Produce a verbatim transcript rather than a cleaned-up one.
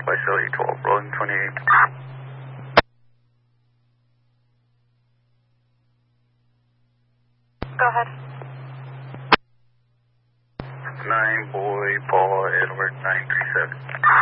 Vitality twelve, rolling twenty-eight. Go ahead. nine, boy, Paul, Edward, nine three seven.